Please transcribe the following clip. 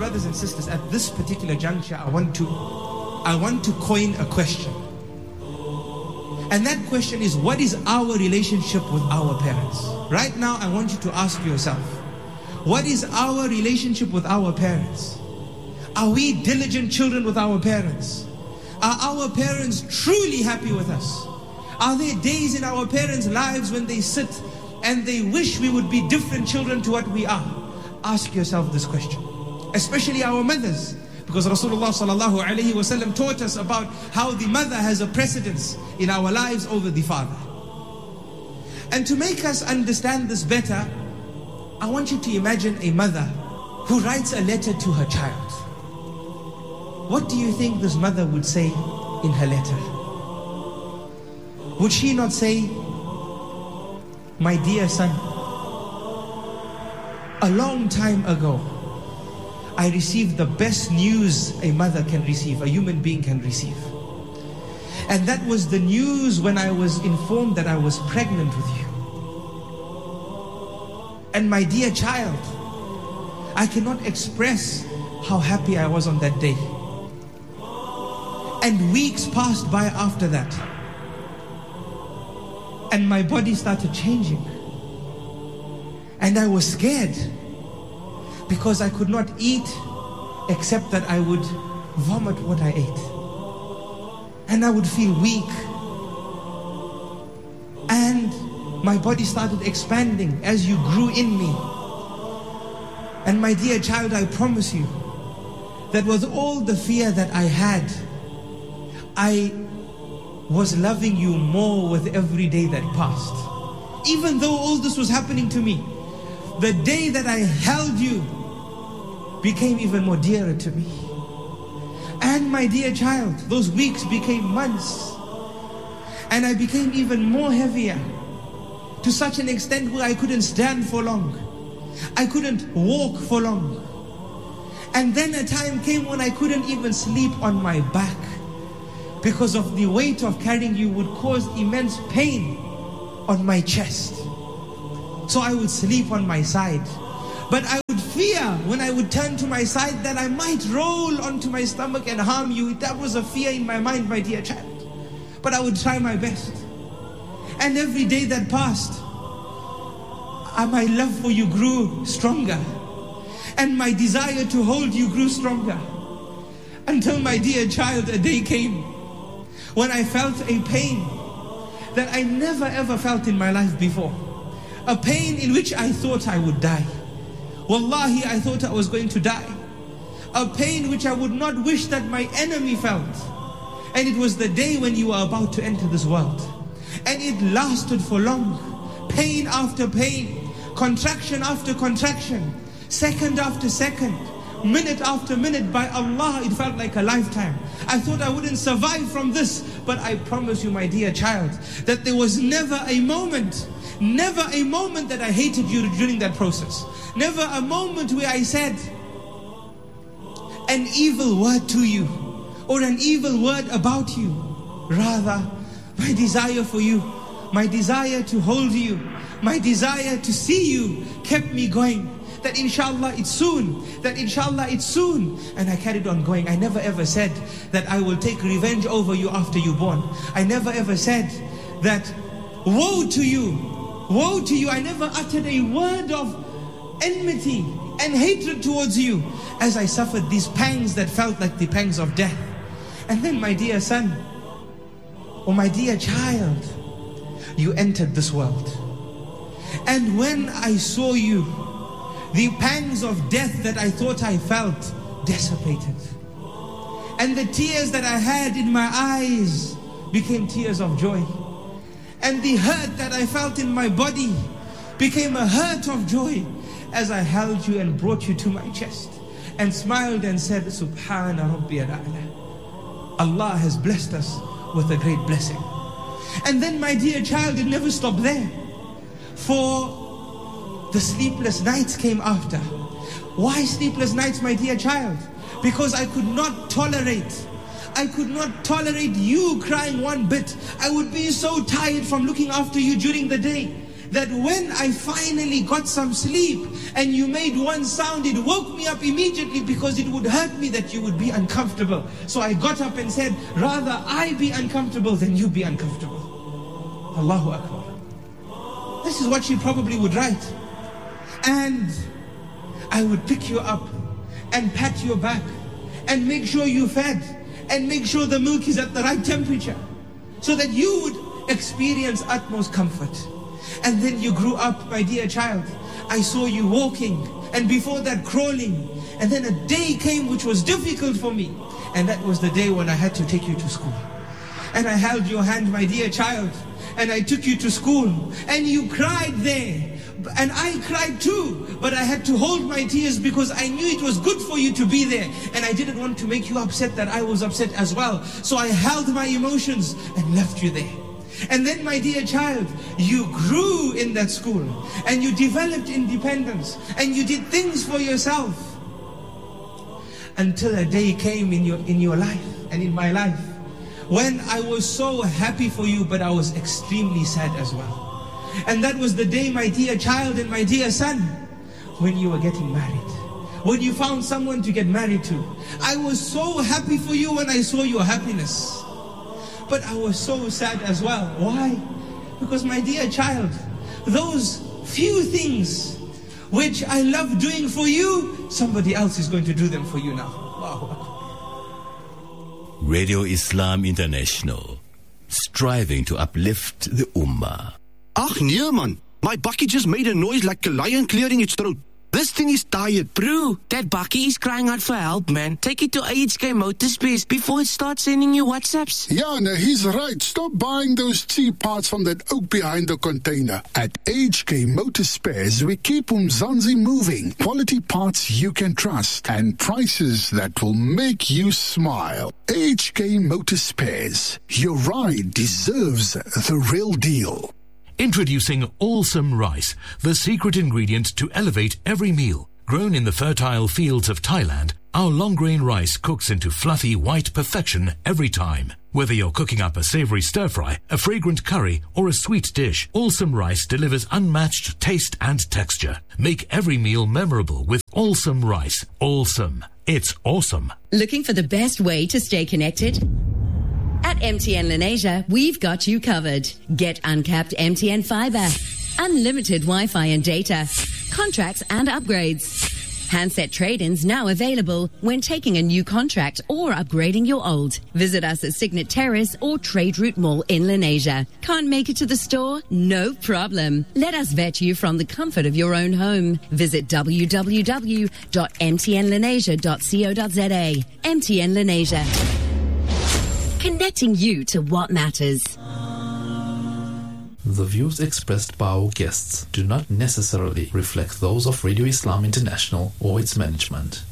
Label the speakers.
Speaker 1: brothers and sisters, at this particular juncture, I want to coin a question. And that question is, what is our relationship with our parents? Right now, I want you to ask yourself, what is our relationship with our parents? Are we diligent children with our parents? Are our parents truly happy with us? Are there days in our parents' lives when they sit and they wish we would be different children to what we are? Ask yourself this question, especially our mothers. Because Rasulullah sallallahu alayhi wa sallam taught us about how the mother has a precedence in our lives over the father. And to make us understand this better, I want you to imagine a mother who writes a letter to her child. What do you think this mother would say in her letter? Would she not say, "My dear son, a long time ago, I received the best news a mother can receive, a human being can receive. And that was the news when I was informed that I was pregnant with you. And my dear child, I cannot express how happy I was on that day." And weeks passed by after that. And my body started changing. And I was scared, because I could not eat except that I would vomit what I ate. And I would feel weak. And my body started expanding as you grew in me. And my dear child, I promise you that with all the fear that I had, I was loving you more with every day that passed. Even though all this was happening to me, the day that I held you became even more dearer to me. And my dear child, those weeks became months. And I became even more heavier, to such an extent where I couldn't stand for long. I couldn't walk for long. And then a time came when I couldn't even sleep on my back, because of the weight of carrying you would cause immense pain on my chest. So I would sleep on my side. But I would fear when I would turn to my side that I might roll onto my stomach and harm you. That was a fear in my mind, my dear child. But I would try my best. And every day that passed, my love for you grew stronger. And my desire to hold you grew stronger. Until, my dear child, a day came when I felt a pain that I never ever felt in my life before. A pain in which I thought I would die. Wallahi, I thought I was going to die. A pain which I would not wish that my enemy felt. And it was the day when you were about to enter this world. And it lasted for long. Pain after pain, contraction after contraction, second after second, minute after minute. By Allah, it felt like a lifetime. I thought I wouldn't survive from this. But I promise you, my dear child, that there was never a moment that I hated you during that process. Never a moment where I said an evil word to you or an evil word about you. Rather, my desire for you, my desire to hold you, my desire to see you kept me going. That inshallah it's soon, that inshallah it's soon. And I carried on going. I never ever said that I will take revenge over you after you're born. I never ever said that woe to you, woe to you. I never uttered a word of enmity and hatred towards you as I suffered these pangs that felt like the pangs of death. And then, my dear son, or my dear child, you entered this world. And when I saw you, the pangs of death that I thought I felt dissipated. And the tears that I had in my eyes became tears of joy. And the hurt that I felt in my body became a hurt of joy as I held you and brought you to my chest and smiled and said, Subhana Rabbiyal A'la. Allah has blessed us with a great blessing. And then, my dear child, it never stopped there. For the sleepless nights came after. Why sleepless nights, my dear child? Because I could not tolerate you crying one bit. I would be so tired from looking after you during the day. that when I finally got some sleep and you made one sound, it woke me up immediately because it would hurt me that you would be uncomfortable. So I got up and said, rather I be uncomfortable than you be uncomfortable. Allahu Akbar. This is what she probably would write. And I would pick you up and pat your back and make sure you're fed and make sure the milk is at the right temperature so that you would experience utmost comfort. And then you grew up, my dear child. I saw you walking, and before that crawling. And then a day came which was difficult for me. And that was the day when I had to take you to school. And I held your hand, my dear child, and I took you to school. And you cried there. And I cried too, but I had to hold my tears because I knew it was good for you to be there. And I didn't want to make you upset that I was upset as well. So I held my emotions and left you there. And then, my dear child, you grew in that school and you developed independence and you did things for yourself until a day came in your life and in my life when I was so happy for you, but I was extremely sad as well. And that was the day, my dear child and my dear son, when you were getting married. When you found someone to get married to. I was so happy for you when I saw your happiness. But I was so sad as well. Why? Because, my dear child, those few things which I love doing for you, somebody else is going to do them for you now. Wow.
Speaker 2: Radio Islam International, striving to uplift the Ummah.
Speaker 3: Ach nee man, my bakkie just made a noise like a lion clearing its throat. This thing is tired.
Speaker 4: Bro, that bakkie is crying out for help, man. Take it to HK Motorspares before it starts sending you WhatsApps.
Speaker 5: Yeah, no, he's right. Stop buying those cheap parts from that oak behind the container. At HK Motorspares, we keep Umzansi moving. Quality parts you can trust and prices that will make you smile. HK Motorspares. Your ride deserves the real deal.
Speaker 6: Introducing Awesome Rice, the secret ingredient to elevate every meal. Grown in the fertile fields of Thailand, our long-grain rice cooks into fluffy white perfection every time. Whether you're cooking up a savory stir-fry, a fragrant curry, or a sweet dish, Awesome Rice delivers unmatched taste and texture. Make every meal memorable with Awesome Rice. Awesome. It's awesome.
Speaker 7: Looking for the best way to stay connected? At MTN Lenasia, we've got you covered. Get uncapped MTN fiber, unlimited Wi-Fi and data, contracts and upgrades. Handset trade-ins now available when taking a new contract or upgrading your old. Visit us at Signet Terrace or Trade Route Mall in Lenasia. Can't make it to the store? No problem. Let us vet you from the comfort of your own home. Visit www.mtnlenasia.co.za. MTN Lenasia. Connecting you to what matters.
Speaker 8: The views expressed by our guests do not necessarily reflect those of Radio Islam International or its management.